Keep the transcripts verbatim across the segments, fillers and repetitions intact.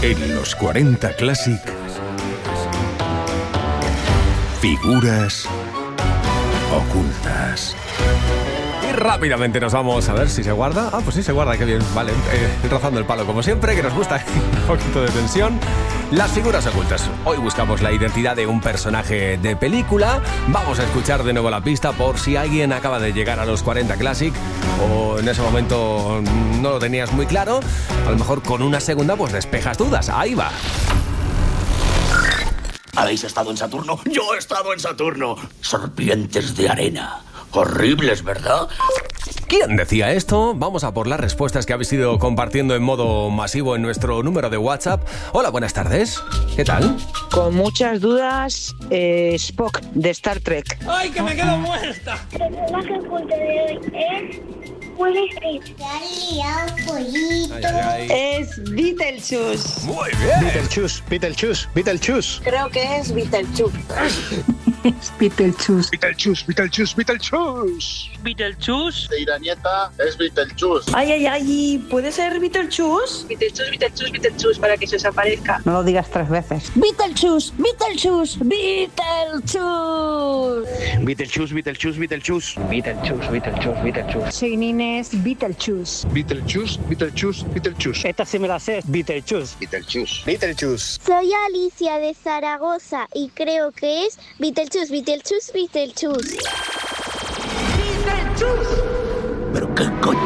En los cuarenta Classic, figuras ocultas. Y rápidamente nos vamos a ver si se guarda. Ah, pues sí se guarda, qué bien. Vale, eh, rozando el palo como siempre, que nos gusta un poquito de tensión. Las figuras ocultas. Hoy buscamos la identidad de un personaje de película. Vamos a escuchar de nuevo la pista por si alguien acaba de llegar a los cuarenta Classic o en ese momento no lo tenías muy claro. A lo mejor con una segunda pues despejas dudas. Ahí va. ¿Habéis estado en Saturno? Yo he estado en Saturno. Serpientes de arena. Horribles, ¿verdad? ¿Quién decía esto? Vamos a por las respuestas que habéis ido compartiendo en modo masivo en nuestro número de WhatsApp. Hola, buenas tardes. ¿Qué tal? Con muchas dudas, eh, Spock, de Star Trek. ¡Ay, que me quedo muerta! El personaje oculto de hoy es Will Smith. Se ha liado, pollito. Ay, ay, ay. Es Beetlejuice. Muy bien. Beetlejuice, Beetlejuice, Beetlejuice. Creo que es Beetlejuice. Es Beetlejuice. Beetlejuice, Beetlejuice, Beetlejuice. ¿Beetlejuice? De Iranieta es Beetlejuice. Ay, ay, ay, ¿puede ser Beetlejuice? Beetlejuice, Beetlejuice, Beetlejuice, para que se os aparezca. No lo digas tres veces. Beetlejuice, Beetlejuice, Beetlejuice. Beetlejuice, Beetlejuice, Beetlejuice. Beetlejuice, Beetlejuice, Beetlejuice. Soy Inés Beetlejuice. Beetlejuice, Beetlejuice, Beetlejuice. Esta sí me la sé, Beetlejuice. Beetlejuice. Beetlejuice. Soy Alicia de Zaragoza y creo que es Beetlejuice, Beetlejuice, Beetlejuice. ¿Pero qué coño?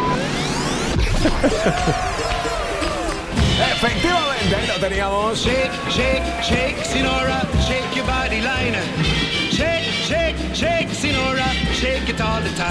Efectivamente, ahí lo teníamos. Shake, shake, shake, Sinora, shake your body liner. Shake, shake, shake, Sinora, shake it all the time.